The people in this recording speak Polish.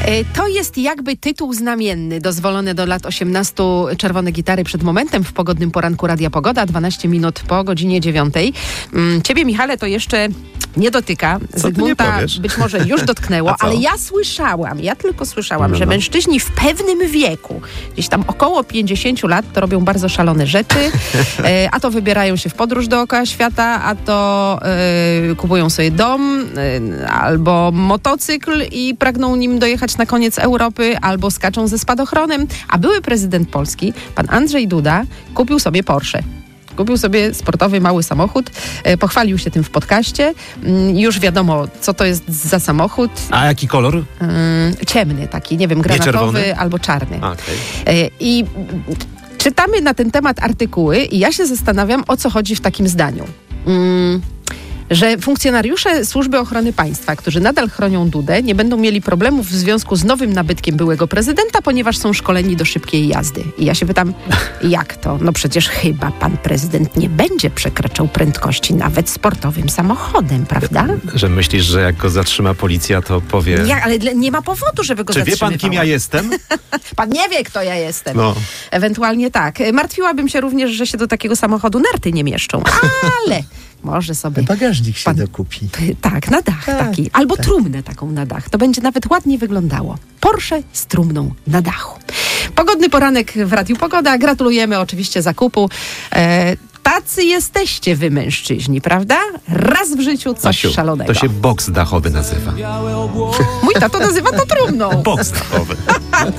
To jest jakby tytuł znamienny, dozwolony do lat 18, Czerwone gitary przed momentem w pogodnym poranku Radia Pogoda, 12 minut po godzinie 9. Ciebie, Michale, to jeszcze nie dotyka. Zygmunta być może już dotknęło, ale ja tylko słyszałam, że mężczyźni w pewnym wieku, gdzieś tam około 50 lat, to robią bardzo szalone rzeczy, a to wybierają się w podróż dookoła świata, a to kupują sobie dom albo motocykl i pragną nim dojechać na koniec Europy, albo skaczą ze spadochronem. A były prezydent Polski, pan Andrzej Duda, kupił sobie Porsche. Kupił sobie sportowy, mały samochód, pochwalił się tym w podcaście. Już wiadomo, co to jest za samochód. A jaki kolor? Ciemny taki, nie wiem, granatowy albo czarny. Okay. I czytamy na ten temat artykuły i ja się zastanawiam, o co chodzi w takim zdaniu. Że funkcjonariusze Służby Ochrony Państwa, którzy nadal chronią Dudę, nie będą mieli problemów w związku z nowym nabytkiem byłego prezydenta, ponieważ są szkoleni do szybkiej jazdy. I ja się pytam, jak to? No przecież chyba pan prezydent nie będzie przekraczał prędkości nawet sportowym samochodem, prawda? Że myślisz, że jak go zatrzyma policja, to powie... Ja, ale nie ma powodu, żeby go zatrzymywał. Czy wie pan, kim ja jestem? Pan nie wie, kto ja jestem. No. Ewentualnie tak. Martwiłabym się również, że się do takiego samochodu narty nie mieszczą, ale... Może sobie... Bagażnik się dokupi. Tak, na dach taki. Albo trumnę taką na dach. To będzie nawet ładnie wyglądało. Porsche z trumną na dachu. Pogodny poranek w Radiu Pogoda. Gratulujemy oczywiście zakupu. Tacy jesteście wy, mężczyźni, prawda? Raz w życiu coś szalonego. To się boks dachowy nazywa. Mój tato nazywa to trumną. Boks dachowy.